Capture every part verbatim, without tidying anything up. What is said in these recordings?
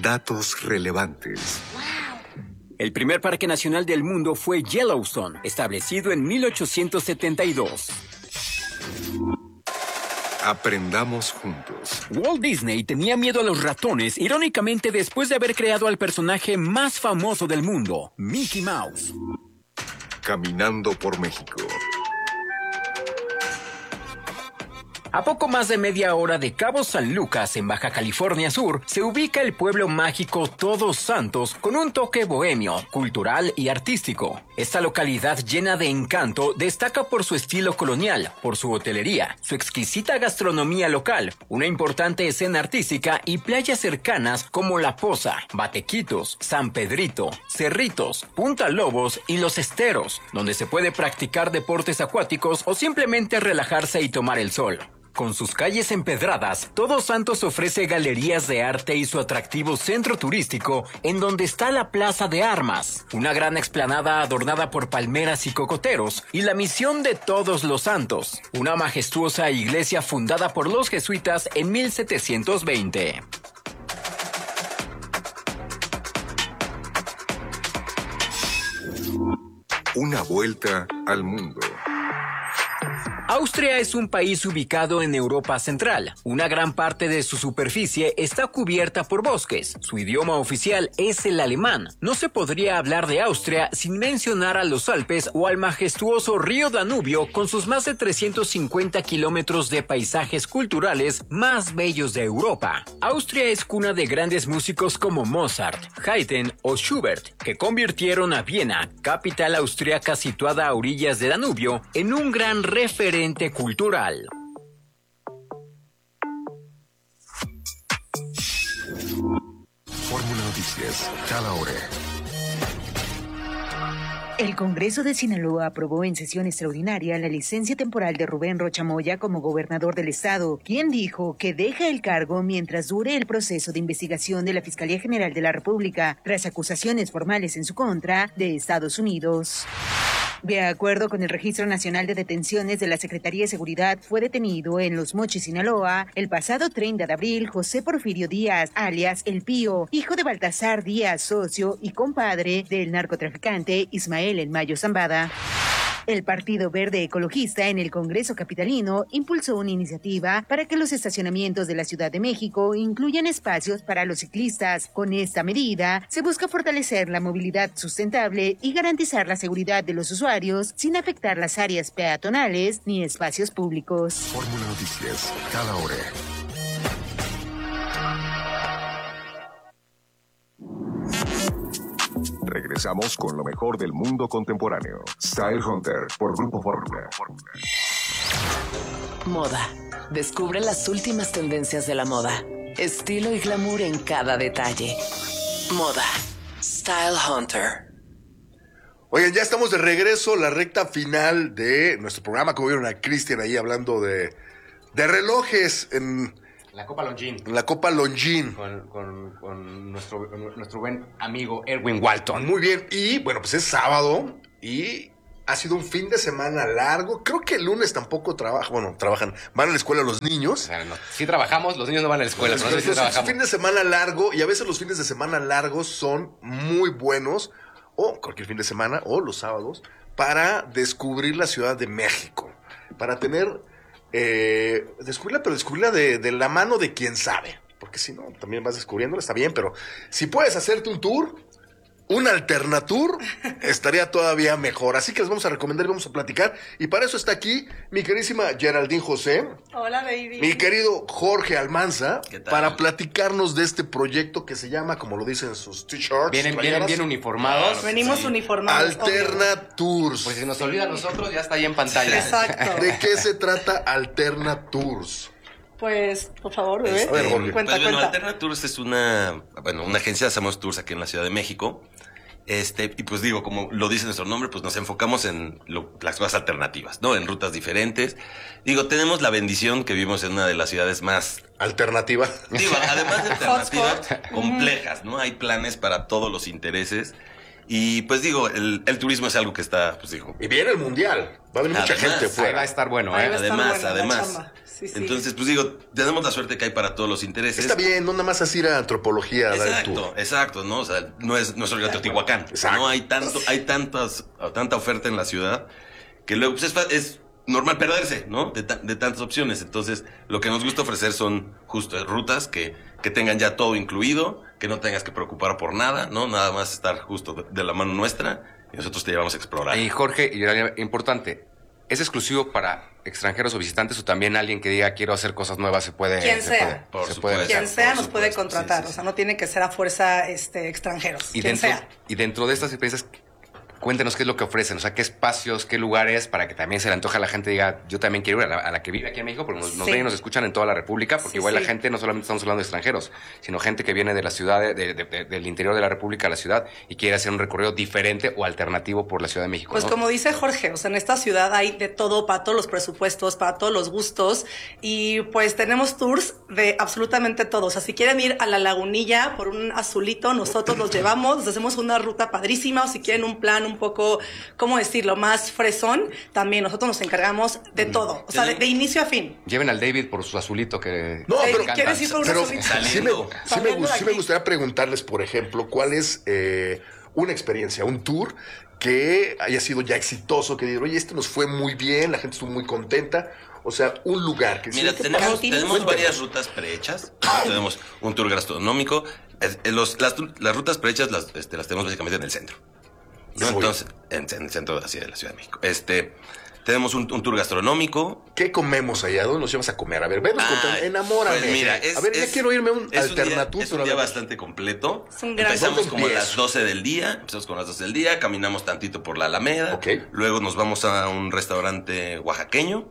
Datos relevantes. El primer parque nacional del mundo fue Yellowstone, establecido en mil ochocientos setenta y dos. Aprendamos juntos. Walt Disney tenía miedo a los ratones, irónicamente después de haber creado al personaje más famoso del mundo, Mickey Mouse. Caminando por México. A poco más de media hora de Cabo San Lucas, en Baja California Sur, se ubica el pueblo mágico Todos Santos con un toque bohemio, cultural y artístico. Esta localidad llena de encanto destaca por su estilo colonial, por su hotelería, su exquisita gastronomía local, una importante escena artística y playas cercanas como La Poza, Batequitos, San Pedrito, Cerritos, Punta Lobos y Los Esteros, donde se puede practicar deportes acuáticos o simplemente relajarse y tomar el sol. Con sus calles empedradas, Todos Santos ofrece galerías de arte y su atractivo centro turístico, en donde está la Plaza de Armas, una gran explanada adornada por palmeras y cocoteros, y la Misión de Todos los Santos, una majestuosa iglesia fundada por los jesuitas en mil setecientos veinte. Una vuelta al mundo. Austria es un país ubicado en Europa Central. Una gran parte de su superficie está cubierta por bosques. Su idioma oficial es el alemán. No se podría hablar de Austria sin mencionar a los Alpes o al majestuoso río Danubio con sus más de trescientos cincuenta kilómetros de paisajes culturales más bellos de Europa. Austria es cuna de grandes músicos como Mozart, Haydn o Schubert, que convirtieron a Viena, capital austriaca situada a orillas de Danubio, en un gran referente cultural. Fórmula Noticias, cada hora. El Congreso de Sinaloa aprobó en sesión extraordinaria la licencia temporal de Rubén Rocha Moya como gobernador del estado, quien dijo que deja el cargo mientras dure el proceso de investigación de la Fiscalía General de la República tras acusaciones formales en su contra de Estados Unidos. De acuerdo con el Registro Nacional de Detenciones de la Secretaría de Seguridad, fue detenido en Los Mochis, Sinaloa, el pasado treinta de abril, José Porfirio Díaz, alias El Pío, hijo de Baltasar Díaz, socio y compadre del narcotraficante Ismael El Mayo Zambada. El Partido Verde Ecologista en el Congreso Capitalino impulsó una iniciativa para que los estacionamientos de la Ciudad de México incluyan espacios para los ciclistas. Con esta medida, se busca fortalecer la movilidad sustentable y garantizar la seguridad de los usuarios sin afectar las áreas peatonales ni espacios públicos. Fórmula Noticias, cada hora. Regresamos con lo mejor del mundo contemporáneo. Style Hunter por Grupo Fórmula. Moda. Descubre las últimas tendencias de la moda. Estilo y glamour en cada detalle. Moda. Style Hunter. Oigan, ya estamos de regreso, la recta final de nuestro programa. Como vieron a Cristian ahí hablando de, de relojes en... La Copa Longines. La Copa Longines. Con, con, con nuestro, nuestro buen amigo Erwin Walton. Muy bien. Y bueno, pues es sábado y ha sido un fin de semana largo. Creo que el lunes tampoco trabajan. Bueno, trabajan. Van a la escuela los niños. O sea, no, sí trabajamos, los niños no van a la escuela. Los, no, los, sí los, trabajamos. Es un fin de semana largo y a veces los fines de semana largos son muy buenos. O cualquier fin de semana o los sábados para descubrir la Ciudad de México. Para tener... Eh, descubrirla, pero descubrirla de, de la mano de quien sabe. Porque si no, también vas descubriéndola, está bien, pero si puedes hacerte un tour, un alternatour, estaría todavía mejor. Así que les vamos a recomendar y vamos a platicar. Y para eso está aquí mi queridísima Geraldine José. Hola, baby. Mi querido Jorge Almanza. Para platicarnos de este proyecto que se llama, como lo dicen sus t-shirts. Vienen, vienen bien uniformados. Venimos sí. uniformados. Alternatours. Pues si nos olvida a nosotros, ya está ahí en pantalla. Exacto. ¿De qué se trata Alternatours? Pues, por favor, bebé. A ver, Jorge. Cuenta, pues, bueno, cuenta. Alternatours es una, bueno, una agencia, hacemos tours aquí en la Ciudad de México. Este, y pues digo, como lo dice nuestro nombre, pues nos enfocamos en lo, las cosas alternativas, ¿no? En rutas diferentes. Digo, tenemos la bendición que vivimos en una de las ciudades más... Alternativa. Digo, además de alternativas, complejas, ¿no? Hay planes para todos los intereses. Y pues digo, el, el turismo es algo que está, pues digo. Y viene el mundial. Va a venir mucha Además, gente Ahí fuera. va a estar bueno, Ahí ¿eh? va a estar Además, buena la además. chamba. Sí, sí. Entonces, pues digo, tenemos la suerte que hay para todos los intereses. Está bien, no nada más así ir a antropología a dar el tour. Exacto, exacto, ¿no? O sea, no es, no es el Teotihuacán. Exacto. No hay tanto, hay tantas, tanta oferta en la ciudad que luego pues es, fa- es normal perderse, ¿no? De, ta- de tantas opciones. Entonces, lo que nos gusta ofrecer son justo rutas que, que tengan ya todo incluido, que no tengas que preocupar por nada, ¿no? Nada más estar justo de, de la mano nuestra y nosotros te llevamos a explorar. Y Jorge, y era importante, ¿es exclusivo para extranjeros o visitantes o también alguien que diga quiero hacer cosas nuevas se puede? Quien se sea. puede- Por se puede supuesto. hacer? Quien sea por nos puede supuesto, contratar, sí, sí, o sea, sí. no tiene que ser a fuerza este, extranjeros. Y Quien dentro, sea. y dentro de estas experiencias, cuéntenos qué es lo que ofrecen, o sea, qué espacios, qué lugares, para que también se le antoje a la gente diga, yo también quiero ir a la, a la que vive aquí en México, porque nos, nos Sí. ven y nos escuchan en toda la República, porque Sí, igual sí. la gente, no solamente estamos hablando de extranjeros, sino gente que viene de la ciudad, de- de- de- del interior de la República a la ciudad y quiere hacer un recorrido diferente o alternativo por la Ciudad de México. Pues ¿no? como dice Jorge, o sea, en esta ciudad hay de todo para todos los presupuestos, para todos los gustos y pues tenemos tours de absolutamente todo. O sea, si quieren ir a la Lagunilla por un azulito, nosotros los llevamos, les hacemos una ruta padrísima o si quieren un plan un poco, ¿cómo decirlo?, más fresón, también nosotros nos encargamos de todo. O sea, de, de inicio a fin. Lleven al David por su azulito que... No, David, pero, encanta. ¿quieres ir por un pero azulito? sí, me, Saliendo. sí, me, Saliendo gu- de sí me aquí. gustaría preguntarles, por ejemplo, cuál es eh, una experiencia, un tour que haya sido ya exitoso, que digan, oye, este nos fue muy bien, la gente estuvo muy contenta. O sea, un lugar que Mira, sí, ¿qué tenemos, pasa? tenemos Cuéntanos. varias rutas prehechas. Tenemos un tour gastronómico. Es- en los- las, tu- las rutas prehechas las, este, las tenemos básicamente en el centro. ¿no? Muy Entonces, en, en el centro así de la Ciudad de México. Este, tenemos un, un tour gastronómico. ¿Qué comemos allá? ¿Dónde nos llevas a comer? A ver, ven, Ah, enamórame. pues mira, es, a ver, ya es- quiero irme a un es alternatur. Un día, es un día bastante completo. Es un gran Empezamos ¿Cuándo como a empiezo? las doce del día. Empezamos como a las doce del día. Caminamos tantito por la Alameda. Ok. Luego nos vamos a un restaurante oaxaqueño.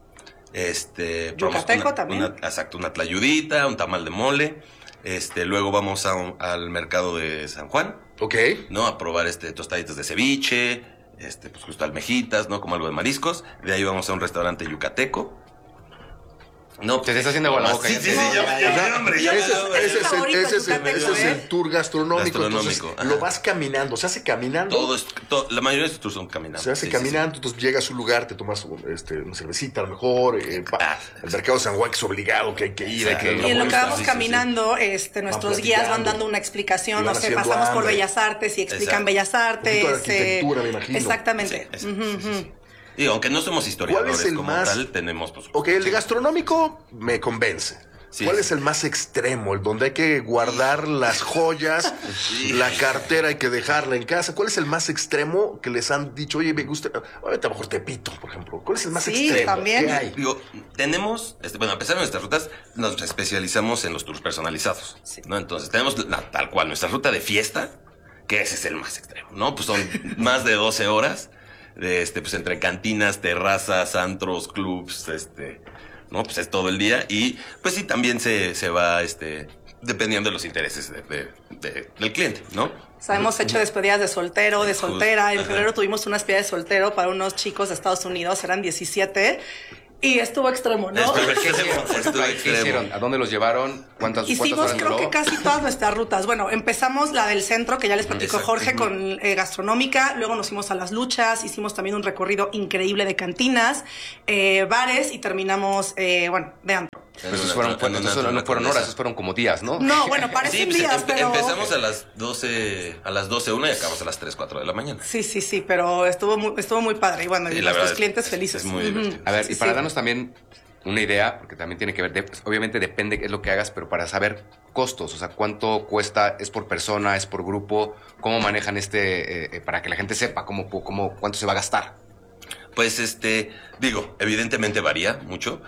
Este, probamos Yucateco una- también. una- exacto, una tlayudita, un tamal de mole. Este, luego vamos a un- al mercado de San Juan, Ok. ¿no? A probar este tostaditas de ceviche, este, pues justo almejitas, ¿no? Como algo de mariscos. De ahí vamos a un restaurante yucateco. No, Te está haciendo agua la boca, Sí, ya sí, te- sí, ya, ya, ya, ya, hombre, ya, Ese, ya, es- ya, ese es el, favorito, ese es el- Yucateco, ese es ¿eh? el tour gastronómico. Gastronómico, Entonces, ajá. lo vas caminando. Se hace caminando. Todo es, to- la mayoría de estos tours son caminando. Se hace Sí, sí, caminando, entonces llegas a un lugar, te tomas un- este, una cervecita a lo mejor, eh, pa- Ah, el mercado de San Juan que es obligado, que hay que ir, hay que Exacto. Y en lo que Sí, vamos sí, sí. caminando, este, nuestros guías van platicando. dando una explicación, Y no van sé, haciendo pasamos por hambre. Bellas Artes y explican Exacto. Bellas Artes. Un poquito de arquitectura, me imagino. Exactamente. Sí, sí, Ujú, sí, sí, ujú. sí. Digo, aunque no somos historiadores ¿Cuál es el como más- tal, tenemos pues. Ok, el de gastronómico me convence. Sí. ¿Cuál es el más extremo? El donde hay que guardar las joyas, Sí. la cartera hay que dejarla en casa. ¿Cuál es el más extremo que les han dicho, oye, me gusta, ahorita a lo mejor Tepito, por ejemplo? ¿Cuál es el más Sí, extremo? también. ¿Qué hay? Digo, tenemos, este, bueno, a pesar de nuestras rutas, nos especializamos en los tours personalizados, ¿no? Entonces, tenemos la- tal cual nuestra ruta de fiesta, que ese es el más extremo, ¿no? Pues son más de doce horas, de este, pues entre cantinas, terrazas, antros, clubs, este, ¿no? Pues es todo el día y, pues sí, también se, se va, este, dependiendo de los intereses de- de- de- del cliente, ¿no? O sea, hemos hecho despedidas de soltero, de Justo, soltera. En ajá. febrero tuvimos una despedida de soltero para unos chicos de Estados Unidos, eran diecisiete. Y estuvo extremo, ¿no? Estuvo ¿Qué extremo, hicieron? estuvo ¿Qué extremo. hicieron? ¿A dónde los llevaron? ¿Cuántas, cuántas Hicimos horas creo duró? que casi todas nuestras rutas. Bueno, empezamos la del centro, que ya les platicó Exacto. Jorge, con eh, gastronómica. Luego nos fuimos a las luchas. Hicimos también un recorrido increíble de cantinas, eh, bares y terminamos, eh, bueno, de antro. Pero esos fueron, fue- entonces no fueron horas, esos fueron como días, ¿no? No, bueno, Sí, parecen pues, días, em- pero... empezamos a las doce, a las doce una y acabamos a las tres, cuatro de la mañana. Sí, sí, sí, pero estuvo muy, estuvo muy padre. Y bueno, Sí, y la nuestros verdad es- clientes es- felices. es muy Ujú. divertido. A ver, Sí, y para sí. darnos también una idea, porque también tiene que ver, de- pues, obviamente depende qué es lo que hagas, pero para saber costos, o sea, cuánto cuesta, es por persona, es por grupo, cómo manejan este, eh, eh, para que la gente sepa cómo, cómo, cuánto se va a gastar. Pues este, digo, evidentemente varía mucho,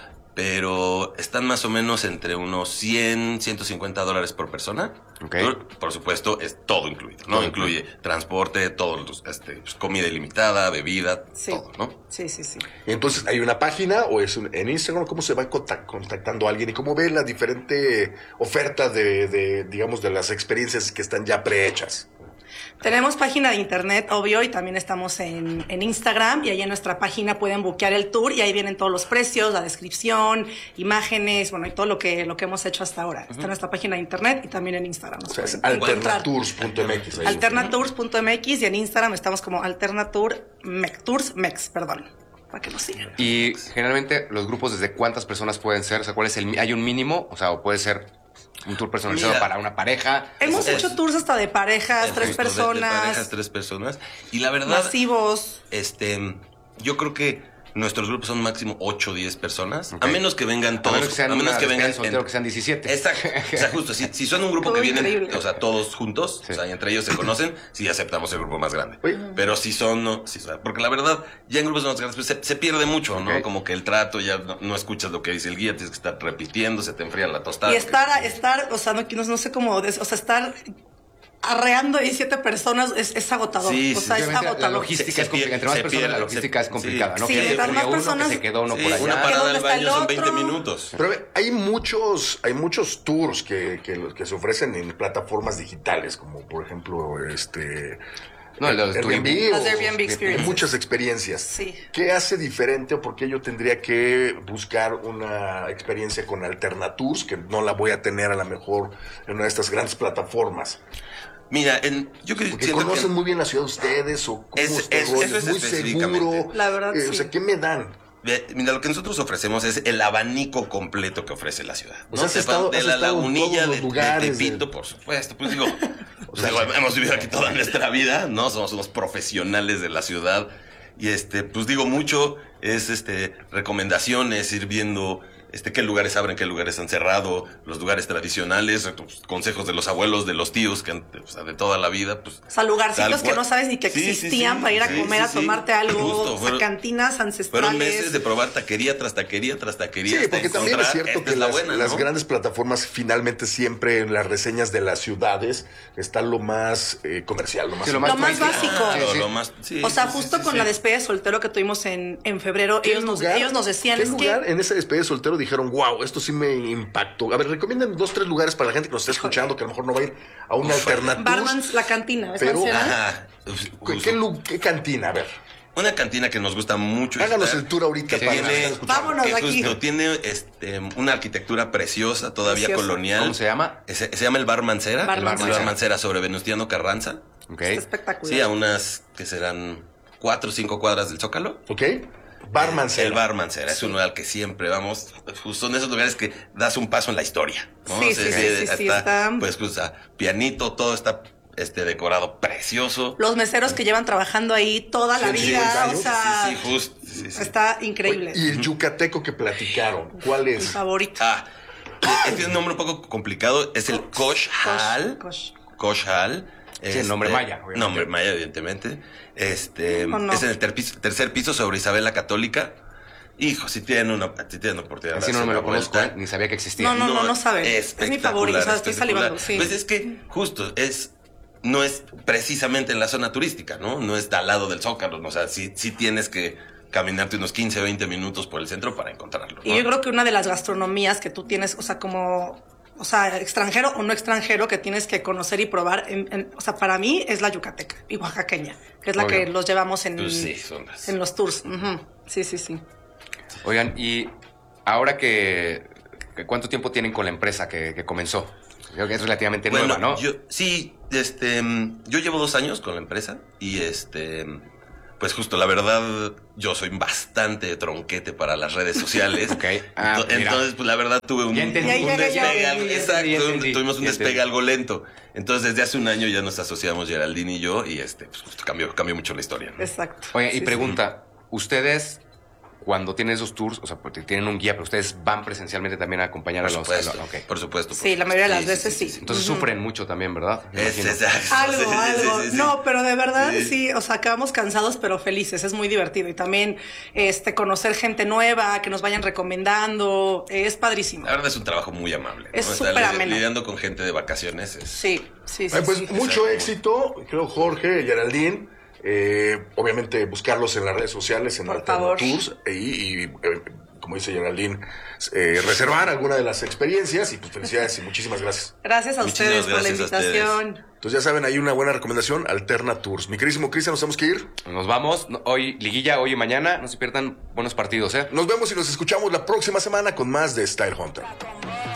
pero están más o menos entre unos cien, ciento cincuenta dólares por persona. Ok. Por, por supuesto, es todo incluido, ¿no? Todo Incluye transporte, todo, los, este, pues, comida ilimitada, bebida, Sí. todo, ¿no? Sí, sí, sí. Entonces, ¿hay una página o es un- en Instagram? ¿Cómo se va contac- contactando a alguien? ¿Y cómo ve la diferente oferta de, de, digamos, de las experiencias que están ya prehechas? Tenemos página de internet, obvio, y también estamos en, en Instagram, y ahí en nuestra página pueden buquear el tour y ahí vienen todos los precios, la descripción, imágenes, bueno, y todo lo que, lo que hemos hecho hasta ahora. Uh-huh. Está en nuestra página de internet y también en Instagram. O sea, es alternatours punto m x. alternatours punto m x y en Instagram estamos como Alternatour Mex, Tours Mex, perdón, para que nos sigan. Y generalmente los grupos, ¿desde cuántas personas pueden ser? O sea, ¿cuál es el, hay un mínimo? O sea, o puede ser un tour personalizado Mira, para una pareja. Hemos es, hecho tours hasta de parejas, tres personas. De, de parejas, tres personas. Y la verdad... Masivos. Este, yo creo que nuestros grupos son máximo ocho o diez personas. Okay. A menos que vengan todos. A menos que, sean a menos que vengan soltero, en, que sean diecisiete. Exacto. O sea, justo. Si, si son un grupo que vienen, increíble. O sea, todos juntos, sí. O sea, y entre ellos se conocen, sí aceptamos el grupo más grande. Uy. Pero si son, no. Si, porque la verdad, ya en grupos más grandes pues, se, se pierde mucho, ¿no? Okay. Como que el trato, ya no, no escuchas lo que dice el guía, tienes que estar repitiendo, se te enfría la tostada. Y estar, estar, o sea, no, no, no sé cómo, o sea, estar arreando diecisiete personas es, es agotador. Sí, o sea, sí, es agotador. La logística se, es complicada. Entre más personas, pierde, la logística se, es complicada, sí, ¿no? Sí, que entre más personas. Que se quedó uno sí, por allá. Una parada del baño son veinte minutos. Pero hay muchos, hay muchos tours que, que, que se ofrecen en plataformas digitales, como por ejemplo, este. No, los Airbnb, los Airbnb experiences. Muchas experiencias. Sí. ¿Qué hace diferente o por qué yo tendría que buscar una experiencia con Alternatours que no la voy a tener a lo mejor en una de estas grandes plataformas? Mira, en, yo creo que conocen que muy bien la ciudad ustedes o cómo es, es, es, es muy seguro. La verdad, eh, sí. O sea, ¿qué me dan? Mira, lo que nosotros ofrecemos es el abanico completo que ofrece la ciudad. ¿No? O sea, has estado, de has la estado Lagunilla, de, lugares, de Tepito, de... por supuesto. Pues digo, o sea, digo, hemos vivido aquí toda nuestra vida, ¿no? Somos unos profesionales de la ciudad. Y este, pues digo, mucho es este recomendaciones, ir viendo este qué lugares abren, qué lugares han cerrado, los lugares tradicionales, pues, consejos de los abuelos, de los tíos, que o sea, de toda la vida, pues. O sea, lugarcitos que no sabes ni que sí, existían sí, sí, para ir a sí, comer, sí, a tomarte sí. algo, Justo, o sea, cantinas ancestrales. Fueron meses de probar taquería tras taquería tras taquería. Sí, porque también es cierto que es las, buena, ¿no? las grandes plataformas finalmente siempre en las reseñas de las ciudades está lo más eh, comercial, lo más, sí, lo más, lo más básico. Claro, sí, lo más, sí, o sea, sí, justo sí, con sí. la despedida de soltero que tuvimos en, en febrero, ellos nos, ellos nos decían... ¿Qué es lugar que... en esa despedida de soltero dijeron, wow, esto sí me impactó? A ver, recomiendan dos, tres lugares para la gente que nos está escuchando, que a lo mejor no va a ir a una alternativa. Barman's, la cantina, ¿ves? Pero, ajá, ¿qué, qué, ¿qué cantina? A ver. Una cantina que nos gusta mucho. Háganos el tour ahorita. Que para tiene, vámonos que aquí. Justo, tiene este, una arquitectura preciosa, todavía Precioso. colonial. ¿Cómo se llama? Se, se llama el Bar Mancera. Bar el Mancera. Bar Mancera sobre Venustiano Carranza. Okay. Está espectacular. Sí, a unas que serán cuatro o cinco cuadras del Zócalo. Ok. Bar Mancera. El Bar Mancera, es uno al que siempre vamos. Justo son esos lugares que das un paso en la historia, ¿no? Sí, o sea, sí, sí, sí, está, sí, está... Pues, o sea, pianito, todo está este decorado precioso. Los meseros que llevan trabajando ahí toda la Sí, vida, sí, o sea, sí, sí, justo, sí, sí. está increíble. Y el yucateco que platicaron, ¿cuál Mi es? favorito. Ah, eh, tiene un nombre un poco complicado, es el Kosh Hall. Kosh. Kosh Hall. Sí, el nombre maya, obviamente. Nombre maya, evidentemente. Este, No, no. es en el ter piso, tercer piso sobre Isabel la Católica. Hijo, si tienen una, si tienen oportunidad. Así no me lo conozco, ¿eh? Ni sabía que existía. No, no, no, no sabe. Es mi favorito, o sea, estoy salivando, sí. Pues es que, justo, es, no es precisamente en la zona turística, ¿no? No está al lado del Zócalo, ¿no? O sea, sí, sí tienes que caminarte unos quince, veinte minutos por el centro para encontrarlo, ¿no? Y yo creo que una de las gastronomías que tú tienes, o sea, como, o sea, extranjero o no extranjero, que tienes que conocer y probar, en, en, o sea, para mí es la yucateca y oaxaqueña, que es la Obvio. que los llevamos en, Pues sí, son las... en los tours. Uh-huh. Sí, sí, sí. Oigan, y ahora que, que ¿cuánto tiempo tienen con la empresa que, que comenzó? Creo que es relativamente Bueno, nueva, ¿no? Yo, sí, este, yo llevo dos años con la empresa y este, pues justo, la verdad, yo soy bastante tronquete para las redes sociales. Ok. Ah, Ento- mira. Entonces, pues la verdad tuve un, Ya un entendí. Ya, ya, ya, despegue, ya, algo- ya, ya, exacto, ya entendí, tuvimos un ya despegue entendí. algo lento. Entonces, desde hace un año ya nos asociamos Geraldine y yo y este, pues justo cambió, cambió mucho la historia, ¿no? Exacto. Oye, y Sí, pregunta, ¿ustedes cuando tienen esos tours, o sea, porque tienen un guía, pero ustedes van presencialmente también a acompañar Por a los... supuesto, a los- ok. por supuesto. Sí, la mayoría de las veces sí. Entonces Ujú. sufren mucho también, ¿verdad? Me Es, imagino. exacto. Algo, Sí, sí, algo. sí, sí. No, pero de verdad, Sí. sí, o sea, acabamos cansados pero felices, es muy divertido. Y también este conocer gente nueva, que nos vayan recomendando, es padrísimo. La verdad es un trabajo muy amable. Es ¿no? Estar súper li- ameno. lidiando con gente de vacaciones es... Sí, sí, sí. Ay, pues sí. mucho éxito, creo Jorge, Geraldine. Eh, obviamente buscarlos en las redes sociales, en Por Alterna favor. Tours y, y, eh, como dice Geraldine, eh, reservar alguna de las experiencias. Y pues felicidades y muchísimas gracias. Gracias a Muchísimas ustedes por la gracias a ustedes. invitación. Entonces ya saben, hay una buena recomendación, Alterna Tours. Mi queridísimo Cristian, nos tenemos que ir. Nos vamos. No, Hoy, liguilla, hoy y mañana. No se pierdan buenos partidos, ¿eh? Nos vemos y nos escuchamos la próxima semana con más de Style Hunter.